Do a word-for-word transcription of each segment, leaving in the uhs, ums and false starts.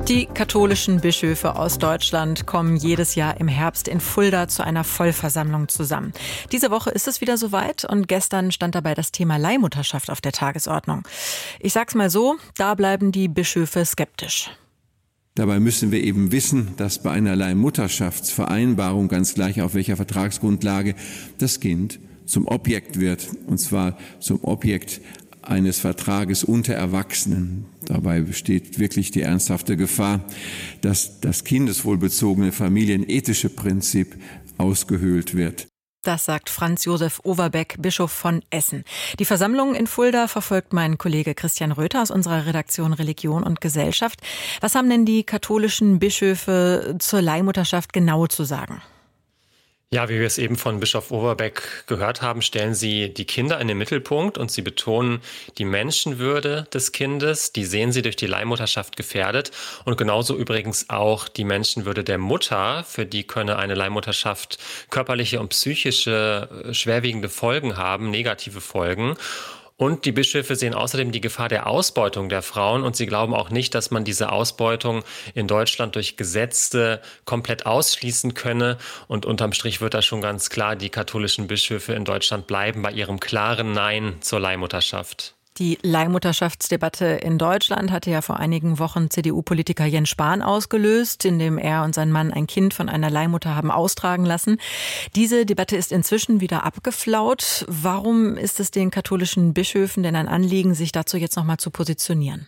Die katholischen Bischöfe aus Deutschland kommen jedes Jahr im Herbst in Fulda zu einer Vollversammlung zusammen. Diese Woche ist es wieder soweit und gestern stand dabei das Thema Leihmutterschaft auf der Tagesordnung. Ich sag's mal so, da bleiben die Bischöfe skeptisch. Dabei müssen wir eben wissen, dass bei einer Leihmutterschaftsvereinbarung, ganz gleich auf welcher Vertragsgrundlage, das Kind zum Objekt wird, und zwar zum Objekt eines Vertrages unter Erwachsenen. Dabei besteht wirklich die ernsthafte Gefahr, dass das kindeswohlbezogene familienethische Prinzip ausgehöhlt wird. Das sagt Franz Josef Overbeck, Bischof von Essen. Die Versammlung in Fulda verfolgt mein Kollege Christian Röther aus unserer Redaktion Religion und Gesellschaft. Was haben denn die katholischen Bischöfe zur Leihmutterschaft genau zu sagen? Ja, wie wir es eben von Bischof Overbeck gehört haben, stellen sie die Kinder in den Mittelpunkt und sie betonen die Menschenwürde des Kindes. Die sehen sie durch die Leihmutterschaft gefährdet und genauso übrigens auch die Menschenwürde der Mutter. Für die könne eine Leihmutterschaft körperliche und psychische schwerwiegende Folgen haben, negative Folgen. Und die Bischöfe sehen außerdem die Gefahr der Ausbeutung der Frauen und sie glauben auch nicht, dass man diese Ausbeutung in Deutschland durch Gesetze komplett ausschließen könne. Und unterm Strich wird da schon ganz klar, die katholischen Bischöfe in Deutschland bleiben bei ihrem klaren Nein zur Leihmutterschaft. Die Leihmutterschaftsdebatte in Deutschland hatte ja vor einigen Wochen C D U-Politiker Jens Spahn ausgelöst, indem er und sein Mann ein Kind von einer Leihmutter haben austragen lassen. Diese Debatte ist inzwischen wieder abgeflaut. Warum ist es den katholischen Bischöfen denn ein Anliegen, sich dazu jetzt noch mal zu positionieren?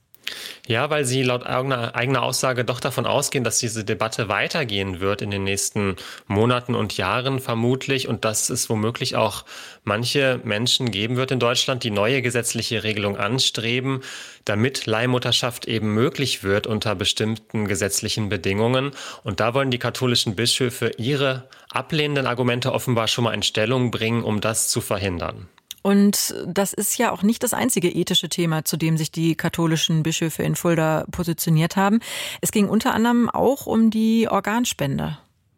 Ja, weil sie laut eigener Aussage doch davon ausgehen, dass diese Debatte weitergehen wird in den nächsten Monaten und Jahren vermutlich und dass es womöglich auch manche Menschen geben wird in Deutschland, die neue gesetzliche Regelung anstreben, damit Leihmutterschaft eben möglich wird unter bestimmten gesetzlichen Bedingungen. Und da wollen die katholischen Bischöfe ihre ablehnenden Argumente offenbar schon mal in Stellung bringen, um das zu verhindern. Und das ist ja auch nicht das einzige ethische Thema, zu dem sich die katholischen Bischöfe in Fulda positioniert haben. Es ging unter anderem auch um die Organspende.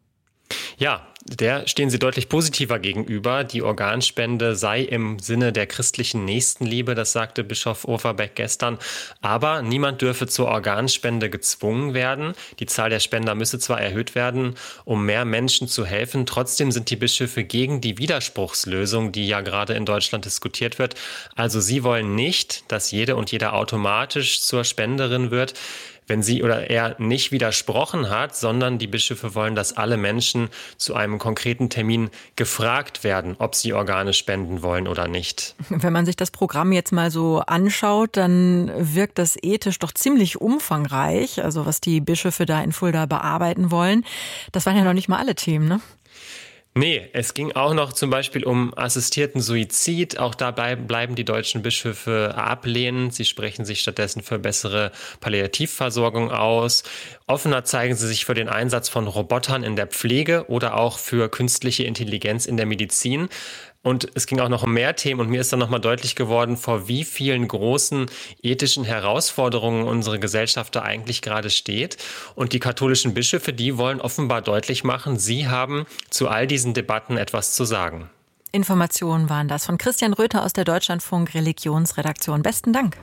Ja, der stehen sie deutlich positiver gegenüber. Die Organspende sei im Sinne der christlichen Nächstenliebe, das sagte Bischof Overbeck gestern. Aber niemand dürfe zur Organspende gezwungen werden. Die Zahl der Spender müsse zwar erhöht werden, um mehr Menschen zu helfen. Trotzdem sind die Bischöfe gegen die Widerspruchslösung, die ja gerade in Deutschland diskutiert wird. Also sie wollen nicht, dass jede und jeder automatisch zur Spenderin wird, wenn sie oder er nicht widersprochen hat, sondern die Bischöfe wollen, dass alle Menschen zu einem konkreten Termin gefragt werden, ob sie Organe spenden wollen oder nicht. Wenn man sich das Programm jetzt mal so anschaut, dann wirkt das ethisch doch ziemlich umfangreich, also was die Bischöfe da in Fulda bearbeiten wollen. Das waren ja noch nicht mal alle Themen, ne? Nee, es ging auch noch zum Beispiel um assistierten Suizid. Auch dabei bleiben die deutschen Bischöfe ablehnend. Sie sprechen sich stattdessen für bessere Palliativversorgung aus. Offener zeigen sie sich für den Einsatz von Robotern in der Pflege oder auch für künstliche Intelligenz in der Medizin. Und es ging auch noch um mehr Themen und mir ist dann nochmal deutlich geworden, vor wie vielen großen ethischen Herausforderungen unsere Gesellschaft da eigentlich gerade steht. Und die katholischen Bischöfe, die wollen offenbar deutlich machen, sie haben zu all diesen Debatten etwas zu sagen. Informationen waren das von Christian Röther aus der Deutschlandfunk Religionsredaktion. Besten Dank.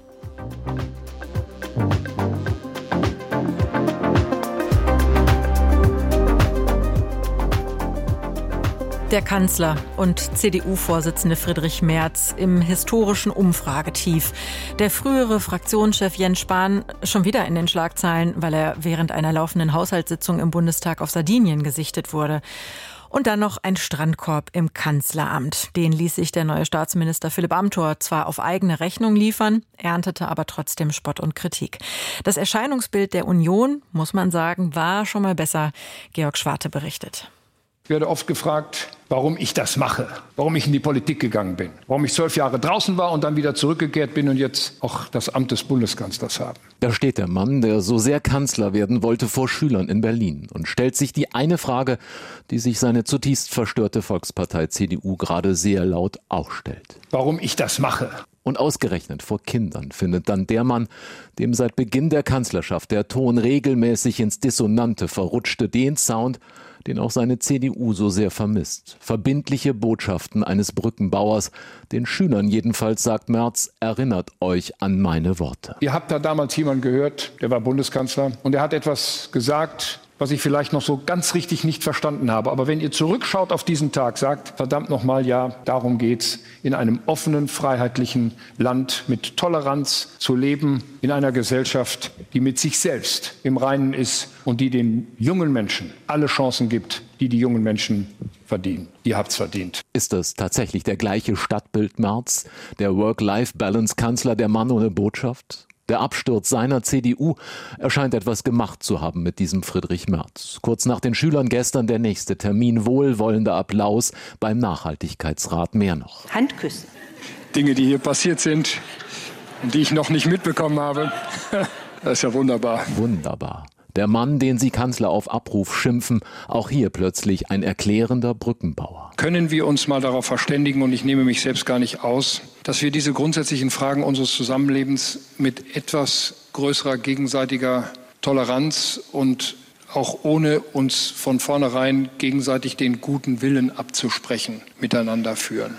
Der Kanzler und C D U-Vorsitzende Friedrich Merz im historischen Umfragetief. Der frühere Fraktionschef Jens Spahn schon wieder in den Schlagzeilen, weil er während einer laufenden Haushaltssitzung im Bundestag auf Sardinien gesichtet wurde. Und dann noch ein Strandkorb im Kanzleramt. Den ließ sich der neue Staatsminister Philipp Amthor zwar auf eigene Rechnung liefern, erntete aber trotzdem Spott und Kritik. Das Erscheinungsbild der Union, muss man sagen, war schon mal besser. Georg Schwarte berichtet. Ich werde oft gefragt, warum ich das mache, warum ich in die Politik gegangen bin, warum ich zwölf Jahre draußen war und dann wieder zurückgekehrt bin und jetzt auch das Amt des Bundeskanzlers habe. Da steht der Mann, der so sehr Kanzler werden wollte, vor Schülern in Berlin und stellt sich die eine Frage, die sich seine zutiefst verstörte Volkspartei C D U gerade sehr laut auch stellt. Warum ich das mache? Und ausgerechnet vor Kindern findet dann der Mann, dem seit Beginn der Kanzlerschaft der Ton regelmäßig ins Dissonante verrutschte, den Sound, den auch seine C D U so sehr vermisst. Verbindliche Botschaften eines Brückenbauers, den Schülern jedenfalls, sagt Merz, erinnert euch an meine Worte. Ihr habt da damals jemanden gehört, der war Bundeskanzler, und er hat etwas gesagt, was ich vielleicht noch so ganz richtig nicht verstanden habe. Aber wenn ihr zurückschaut auf diesen Tag, sagt, verdammt nochmal, ja, darum geht's, in einem offenen, freiheitlichen Land mit Toleranz zu leben, in einer Gesellschaft, die mit sich selbst im Reinen ist und die den jungen Menschen alle Chancen gibt, die die jungen Menschen verdienen. Ihr habt's verdient. Ist das tatsächlich der gleiche Stadtbild Merz, der Work-Life-Balance-Kanzler, der Mann ohne Botschaft? Der Absturz seiner C D U erscheint etwas gemacht zu haben mit diesem Friedrich Merz. Kurz nach den Schülern gestern der nächste Termin, wohlwollender Applaus beim Nachhaltigkeitsrat, mehr noch. Handküsse. Dinge, die hier passiert sind und die ich noch nicht mitbekommen habe, das ist ja wunderbar. Wunderbar. Der Mann, den Sie Kanzler auf Abruf schimpfen, auch hier plötzlich ein erklärender Brückenbauer. Können wir uns mal darauf verständigen, und ich nehme mich selbst gar nicht aus, dass wir diese grundsätzlichen Fragen unseres Zusammenlebens mit etwas größerer gegenseitiger Toleranz und auch ohne uns von vornherein gegenseitig den guten Willen abzusprechen, miteinander führen.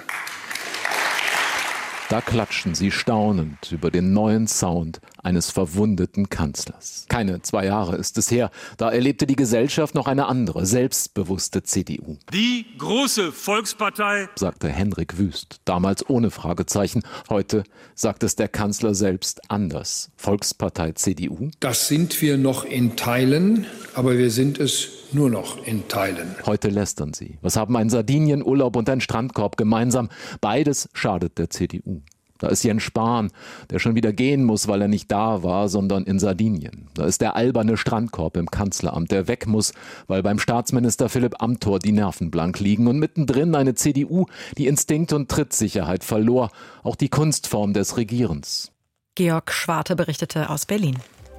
Da klatschen sie staunend über den neuen Sound eines verwundeten Kanzlers. Keine zwei Jahre ist es her, da erlebte die Gesellschaft noch eine andere, selbstbewusste C D U. Die große Volkspartei, sagte Henrik Wüst, damals ohne Fragezeichen. Heute sagt es der Kanzler selbst anders. Volkspartei C D U? Das sind wir noch in Teilen, aber wir sind es nur noch in Teilen. Heute lästern sie. Was haben ein Sardinienurlaub und ein Strandkorb gemeinsam? Beides schadet der C D U. Da ist Jens Spahn, der schon wieder gehen muss, weil er nicht da war, sondern in Sardinien. Da ist der alberne Strandkorb im Kanzleramt, der weg muss, weil beim Staatsminister Philipp Amthor die Nerven blank liegen. Und mittendrin eine C D U, die Instinkt und Trittsicherheit verlor, auch die Kunstform des Regierens. Georg Schwarte berichtete aus Berlin.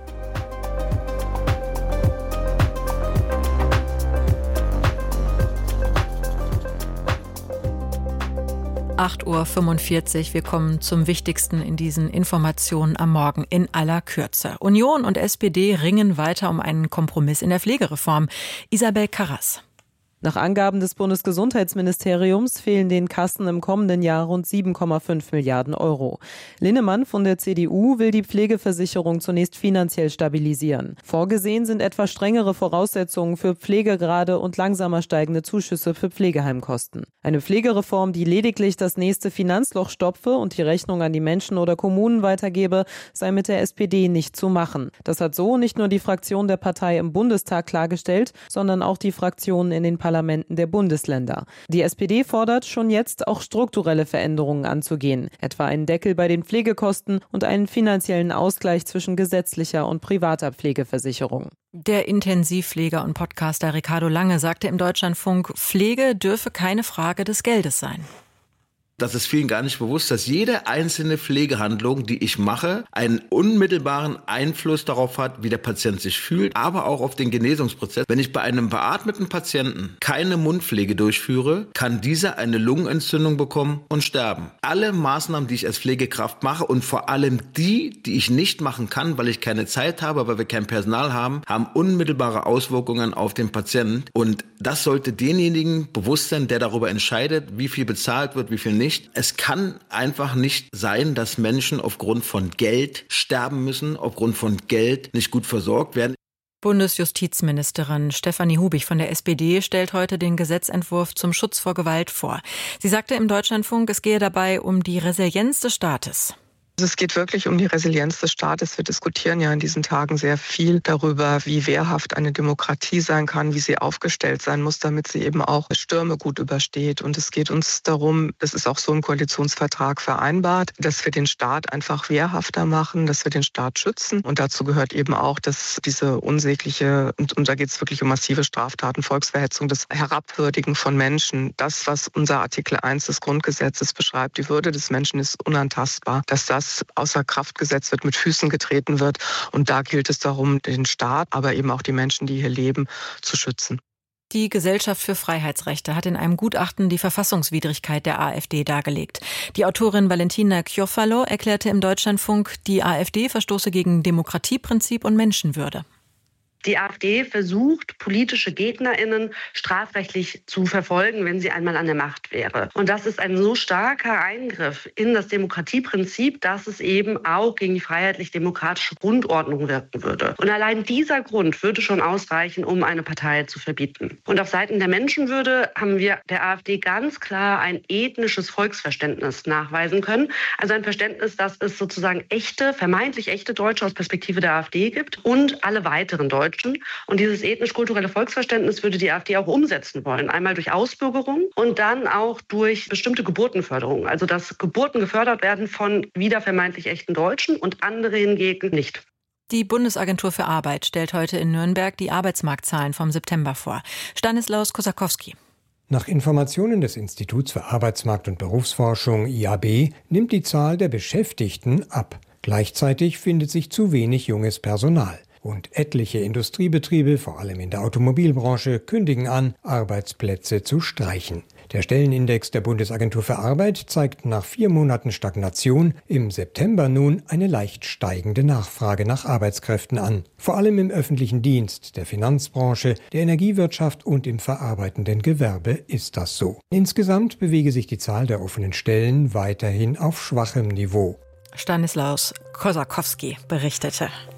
acht Uhr fünfundvierzig. Wir kommen zum Wichtigsten in diesen Informationen am Morgen in aller Kürze. Union und S P D ringen weiter um einen Kompromiss in der Pflegereform. Isabel Karras. Nach Angaben des Bundesgesundheitsministeriums fehlen den Kassen im kommenden Jahr rund sieben Komma fünf Milliarden Euro. Linnemann von der C D U will die Pflegeversicherung zunächst finanziell stabilisieren. Vorgesehen sind etwas strengere Voraussetzungen für Pflegegrade und langsamer steigende Zuschüsse für Pflegeheimkosten. Eine Pflegereform, die lediglich das nächste Finanzloch stopfe und die Rechnung an die Menschen oder Kommunen weitergebe, sei mit der S P D nicht zu machen. Das hat so nicht nur die Fraktion der Partei im Bundestag klargestellt, sondern auch die Fraktionen in den Parlamenten der Bundesländer. Die S P D fordert schon jetzt auch strukturelle Veränderungen anzugehen, etwa einen Deckel bei den Pflegekosten und einen finanziellen Ausgleich zwischen gesetzlicher und privater Pflegeversicherung. Der Intensivpfleger und Podcaster Ricardo Lange sagte im Deutschlandfunk, Pflege dürfe keine Frage des Geldes sein. Das ist vielen gar nicht bewusst, dass jede einzelne Pflegehandlung, die ich mache, einen unmittelbaren Einfluss darauf hat, wie der Patient sich fühlt, aber auch auf den Genesungsprozess. Wenn ich bei einem beatmeten Patienten keine Mundpflege durchführe, kann dieser eine Lungenentzündung bekommen und sterben. Alle Maßnahmen, die ich als Pflegekraft mache und vor allem die, die ich nicht machen kann, weil ich keine Zeit habe, weil wir kein Personal haben, haben unmittelbare Auswirkungen auf den Patienten. Und das sollte denjenigen bewusst sein, der darüber entscheidet, wie viel bezahlt wird, wie viel nicht. Es kann einfach nicht sein, dass Menschen aufgrund von Geld sterben müssen, aufgrund von Geld nicht gut versorgt werden. Bundesjustizministerin Stefanie Hubich von der S P D stellt heute den Gesetzentwurf zum Schutz vor Gewalt vor. Sie sagte im Deutschlandfunk, es gehe dabei um die Resilienz des Staates. Es geht wirklich um die Resilienz des Staates. Wir diskutieren ja in diesen Tagen sehr viel darüber, wie wehrhaft eine Demokratie sein kann, wie sie aufgestellt sein muss, damit sie eben auch Stürme gut übersteht. Und es geht uns darum, das ist auch so im Koalitionsvertrag vereinbart, dass wir den Staat einfach wehrhafter machen, dass wir den Staat schützen. Und dazu gehört eben auch, dass diese unsägliche, und, und da geht es wirklich um massive Straftaten, Volksverhetzung, das Herabwürdigen von Menschen, das, was unser Artikel eins des Grundgesetzes beschreibt, die Würde des Menschen ist unantastbar, dass das außer Kraft gesetzt wird, mit Füßen getreten wird. Und da gilt es darum, den Staat, aber eben auch die Menschen, die hier leben, zu schützen. Die Gesellschaft für Freiheitsrechte hat in einem Gutachten die Verfassungswidrigkeit der AfD dargelegt. Die Autorin Valentina Chiofalo erklärte im Deutschlandfunk, die AfD verstoße gegen Demokratieprinzip und Menschenwürde. Die AfD versucht, politische GegnerInnen strafrechtlich zu verfolgen, wenn sie einmal an der Macht wäre. Und das ist ein so starker Eingriff in das Demokratieprinzip, dass es eben auch gegen die freiheitlich-demokratische Grundordnung wirken würde. Und allein dieser Grund würde schon ausreichen, um eine Partei zu verbieten. Und auf Seiten der Menschenwürde haben wir der AfD ganz klar ein ethnisches Volksverständnis nachweisen können. Also ein Verständnis, dass es sozusagen echte, vermeintlich echte Deutsche aus Perspektive der AfD gibt und alle weiteren Deutschen. Und dieses ethnisch-kulturelle Volksverständnis würde die AfD auch umsetzen wollen. Einmal durch Ausbürgerung und dann auch durch bestimmte Geburtenförderung. Also dass Geburten gefördert werden von wieder vermeintlich echten Deutschen und andere hingegen nicht. Die Bundesagentur für Arbeit stellt heute in Nürnberg die Arbeitsmarktzahlen vom September vor. Stanislaus Kosakowski. Nach Informationen des Instituts für Arbeitsmarkt- und Berufsforschung I A B nimmt die Zahl der Beschäftigten ab. Gleichzeitig findet sich zu wenig junges Personal. Und etliche Industriebetriebe, vor allem in der Automobilbranche, kündigen an, Arbeitsplätze zu streichen. Der Stellenindex der Bundesagentur für Arbeit zeigt nach vier Monaten Stagnation im September nun eine leicht steigende Nachfrage nach Arbeitskräften an. Vor allem im öffentlichen Dienst, der Finanzbranche, der Energiewirtschaft und im verarbeitenden Gewerbe ist das so. Insgesamt bewege sich die Zahl der offenen Stellen weiterhin auf schwachem Niveau. Stanislaus Kosakowski berichtete.